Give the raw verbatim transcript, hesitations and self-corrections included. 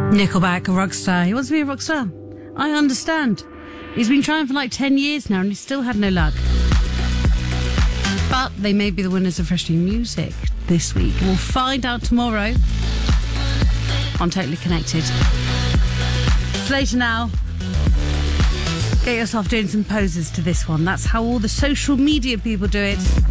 Nickelback, a rock star. He wants to be a rock star. I understand. He's been trying for like ten years now and he's still had no luck. But they may be the winners of Fresh New Music this week. We'll find out tomorrow on Totally Connected. It's later now. Get yourself doing some poses to this one. That's how all the social media people do it.